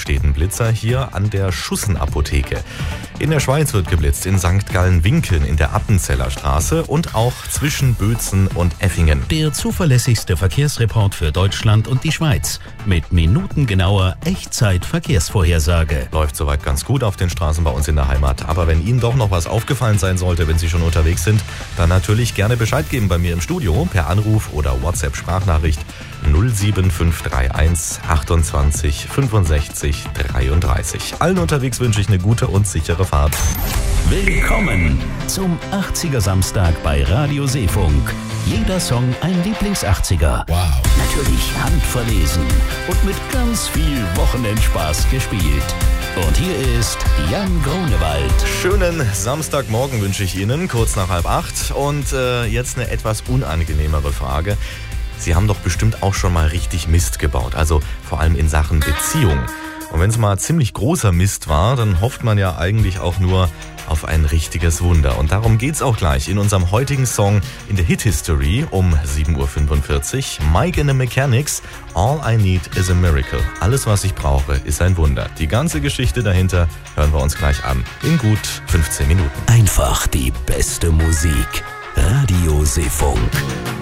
steht ein Blitzer hier an der Schussenapotheke. In der Schweiz wird geblitzt, in St. Gallen-Winkeln in der Appenzeller Straße und auch zwischen Bözen und Effingen. Der zuverlässigste Verkehrsreport für Deutschland und die Schweiz mit minutengenauer Echtzeit-Verkehrsvorhersage. Läuft soweit ganz gut auf den Straßen bei uns in der Heimat. Aber wenn Ihnen doch noch was aufgefallen sein sollte, wenn Sie schon unterwegs sind, dann natürlich gerne Bescheid geben bei mir im Studio per Anruf oder WhatsApp-Sprachnachricht 07531 28 65 33. Allen unterwegs wünsche ich eine gute und sichere Fahrt. Willkommen zum 80er Samstag bei Radio Seefunk. Jeder Song ein Lieblings-80er. Wow. Natürlich handverlesen und mit ganz viel Wochenendspaß gespielt. Und hier ist Jan Grunewald. Schönen Samstagmorgen wünsche ich Ihnen, kurz nach 7:30. Und jetzt eine etwas unangenehmere Frage. Sie haben doch bestimmt auch schon mal richtig Mist gebaut, also vor allem in Sachen Beziehung. Und wenn es mal ziemlich großer Mist war, dann hofft man ja eigentlich auch nur auf ein richtiges Wunder. Und darum geht's auch gleich in unserem heutigen Song in der Hit History um 7:45 Uhr. Mike and the Mechanics, All I Need is a Miracle. Alles, was ich brauche, ist ein Wunder. Die ganze Geschichte dahinter hören wir uns gleich an in gut 15 Minuten. Einfach die beste Musik. Radio Seefunk.